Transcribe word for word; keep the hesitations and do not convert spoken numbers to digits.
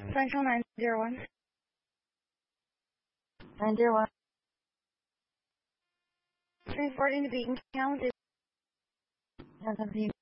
Central nine zero one. nine zero one. Transporting to Beacon County. Yes, I'm seeing